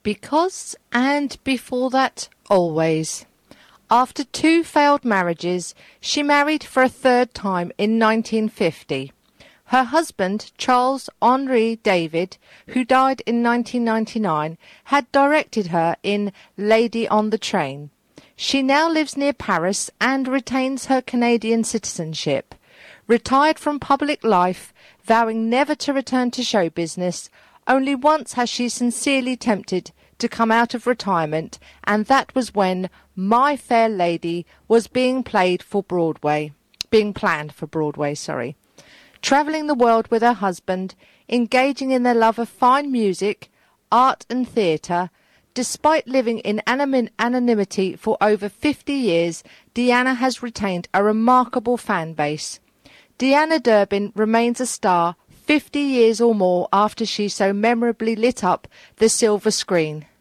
Because and before that, always. After 2 failed marriages, she married for a 3rd time in 1950. Her husband, Charles Henri David, who died in 1999, had directed her in Lady on the Train. She now lives near Paris and retains her Canadian citizenship. Retired from public life, vowing never to return to show business, only once has she sincerely attempted to come out of retirement, and that was when My Fair Lady was being planned for Broadway. Travelling the world with her husband, engaging in their love of fine music, art and theatre. Despite living in anonymity for over 50 years, Deanna has retained a remarkable fan base. Deanna Durbin remains a star 50 years or more after she so memorably lit up the silver screen.